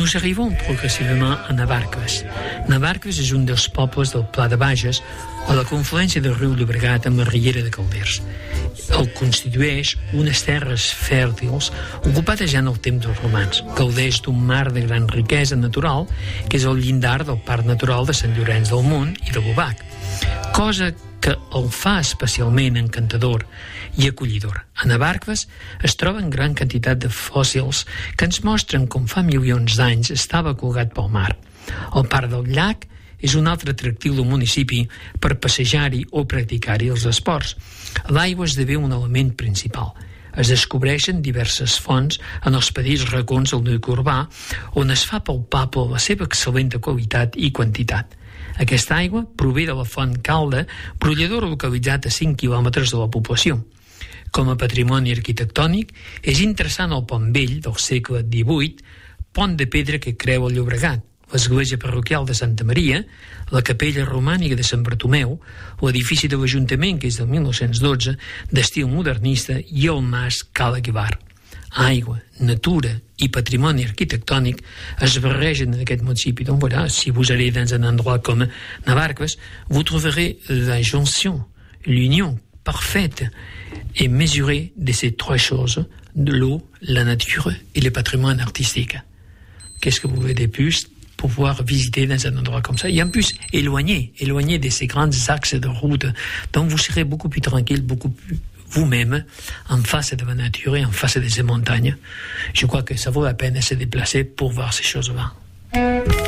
Nous arrivons progressivament a Navarcles. Navarcles és un dels pobles del Pla de Bages, a la confluència del riu Llobregat amb la riera de Calders. El constitueix unes terres fèrtils ocupades ja en el temps dels romans. Gaudeix d'un mar de gran riquesa natural, que és el llindar del Parc Natural de Sant Llorenç del Munt i de l'Obac, cosa que el fa especialment encantador i acollidor. A Navarcles es troben gran quantitat de fòssils que ens mostren com fa milions d'anys estava colgat pel mar. El Parc del Llac és un altre atractiu del municipi per passejar-hi o practicar-hi els esports. L'aigua esdevé un element principal. Es descobreixen diverses fonts en els petits racons del nucli urbà on es fa palpable la seva excel·lent qualitat i quantitat. Aquesta aigua prové de la Font Calda, brollador localitzat a 5 quilòmetres de la població. Com a patrimoni arquitectònic, és interessant el pont vell del segle XVIII, pont de pedra que creua el Llobregat, l'església parroquial de Santa Maria, la capella romànica de Sant Bartomeu, l'edifici de l'Ajuntament, que és del 1912, d'estil modernista, i el mas Cala Guivar. Aigua, natura i patrimoni arquitectònic es barregen en aquest municipi. Donc voilà, si vous allez dans un endroit comme Navarcles, vous trouverez la jonction, l'union parfaite et mesurée de ces trois choses, de l'eau, la nature et le patrimoine artistique. Qu'est-ce que vous voulez de plus pour pouvoir visiter dans un endroit comme ça? Et en plus, éloigné de ces grands axes de route, donc vous serez beaucoup plus tranquille, beaucoup plus vous-même, en face de la nature et en face de ces montagnes. Je crois que ça vaut la peine de se déplacer pour voir ces choses-là.